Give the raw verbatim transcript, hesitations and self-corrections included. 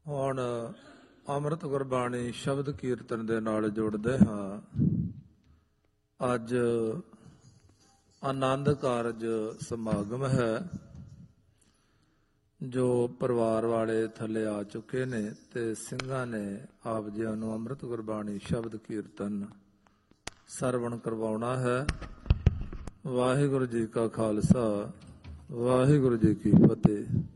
ਹੁਣ ਅੰਮ੍ਰਿਤ ਗੁਰਬਾਣੀ ਸ਼ਬਦ ਕੀਰਤਨ ਦੇ ਨਾਲ ਜੁੜਦੇ ਹਾਂ। ਅੱਜ ਆਨੰਦ ਕਾਰਜ ਸਮਾਗਮ ਹੈ। ਜੋ ਪਰਿਵਾਰ ਵਾਲੇ ਥੱਲੇ ਆ ਚੁੱਕੇ ਨੇ ਤੇ ਸਿੰਘਾਂ ਨੇ ਆਪ ਜੀਆਂ ਨੂੰ ਅੰਮ੍ਰਿਤ ਗੁਰਬਾਣੀ ਸ਼ਬਦ ਕੀਰਤਨ ਸਰਵਣ ਕਰਵਾਉਣਾ ਹੈ। ਵਾਹਿਗੁਰੂ ਜੀ ਕਾ ਖਾਲਸਾ, ਵਾਹਿਗੁਰੂ ਜੀ ਕੀ ਫਤਿਹ।